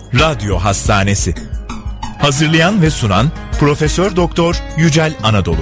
Radyo Hastanesi. Hazırlayan ve sunan Profesör Doktor Yücel Anadolu.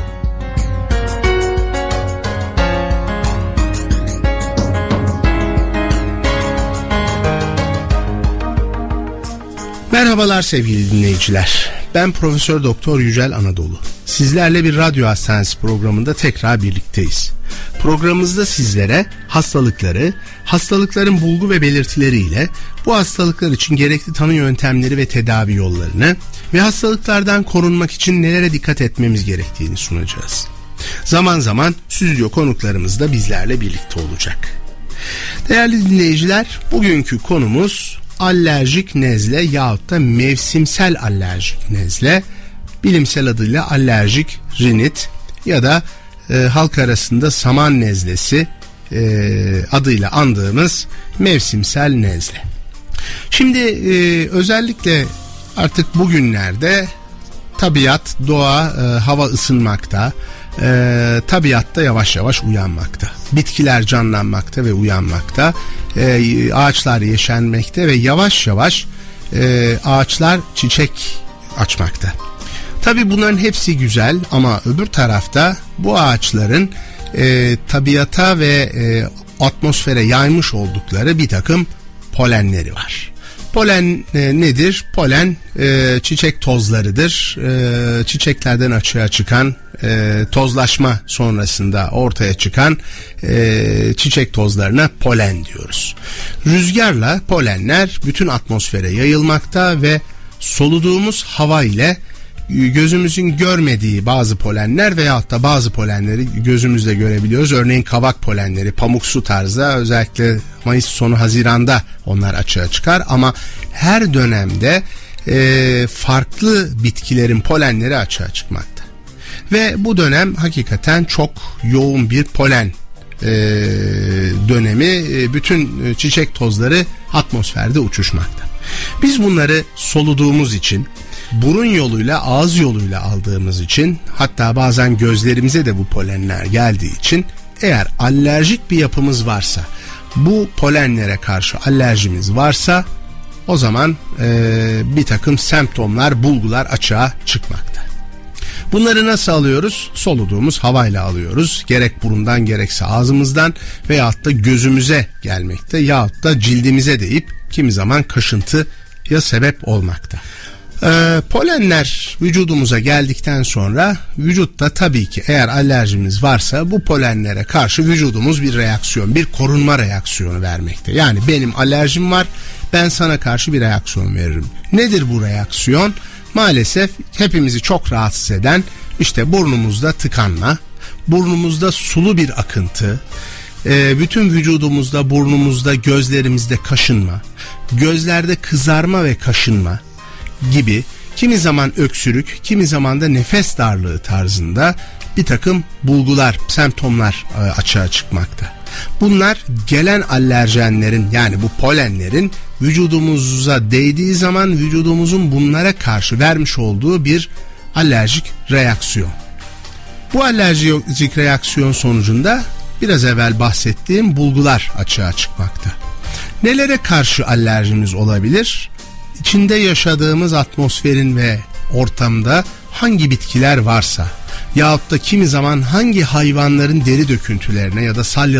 Merhabalar sevgili dinleyiciler. Ben Profesör Doktor Yücel Anadolu. Sizlerle bir radyo hastanesi programında tekrar birlikteyiz. Programımızda sizlere hastalıkları, hastalıkların bulgu ve belirtileriyle bu hastalıklar için gerekli tanı yöntemleri ve tedavi yollarını ve hastalıklardan korunmak için nelere dikkat etmemiz gerektiğini sunacağız. Zaman zaman stüdyo konuklarımız da bizlerle birlikte olacak. Değerli dinleyiciler, bugünkü konumuz alerjik nezle yahut da mevsimsel alerjik nezle, bilimsel adıyla alerjik rinit ya da halk arasında saman nezlesi adıyla andığımız mevsimsel nezle. Şimdi özellikle artık bugünlerde tabiat, doğa, hava ısınmakta, tabiatta yavaş yavaş uyanmakta. Bitkiler canlanmakta ve uyanmakta. Ağaçlar yeşermekte ve yavaş yavaş ağaçlar çiçek açmakta. Tabii bunların hepsi güzel ama öbür tarafta bu ağaçların tabiata ve atmosfere yaymış oldukları bir takım polenleri var. Polen nedir? Polen çiçek tozlarıdır. Çiçeklerden açığa çıkan tozlaşma sonrasında ortaya çıkan çiçek tozlarına polen diyoruz. Rüzgarla polenler bütün atmosfere yayılmakta ve soluduğumuz hava ile gözümüzün görmediği bazı polenler veyahut da bazı polenleri gözümüzle görebiliyoruz. Örneğin kavak polenleri, pamuksu tarzda, özellikle Mayıs sonu Haziran'da onlar açığa çıkar ama her dönemde farklı bitkilerin polenleri açığa çıkmakta. Ve bu dönem hakikaten çok yoğun bir polen dönemi, bütün çiçek tozları atmosferde uçuşmakta. Biz bunları soluduğumuz için, burun yoluyla, ağız yoluyla aldığımız için, hatta bazen gözlerimize de bu polenler geldiği için, eğer alerjik bir yapımız varsa, bu polenlere karşı alerjimiz varsa, o zaman bir takım semptomlar, bulgular açığa çıkmakta. Bunları nasıl alıyoruz? Soluduğumuz havayla alıyoruz. Gerek burundan gerekse ağzımızdan veyahut da gözümüze gelmekte yahut da cildimize değip kimi zaman kaşıntıya sebep olmakta. Polenler vücudumuza geldikten sonra vücutta tabii ki eğer alerjimiz varsa bu polenlere karşı vücudumuz bir reaksiyon, bir korunma reaksiyonu vermekte. Yani benim alerjim var, ben sana karşı bir reaksiyon veririm. Nedir bu reaksiyon? Maalesef hepimizi çok rahatsız eden işte burnumuzda tıkanma, burnumuzda sulu bir akıntı, bütün vücudumuzda, burnumuzda, gözlerimizde kaşınma, gözlerde kızarma ve kaşınma gibi, kimi zaman öksürük, kimi zaman da nefes darlığı tarzında bir takım bulgular, semptomlar açığa çıkmakta. Bunlar gelen alerjenlerin, yani bu polenlerin vücudumuza değdiği zaman vücudumuzun bunlara karşı vermiş olduğu bir alerjik reaksiyon. Bu alerjik reaksiyon sonucunda biraz evvel bahsettiğim bulgular açığa çıkmakta. Nelere karşı alerjimiz olabilir? İçinde yaşadığımız atmosferin ve ortamda hangi bitkiler varsa yahut da kimi zaman hangi hayvanların deri döküntülerine ya da salya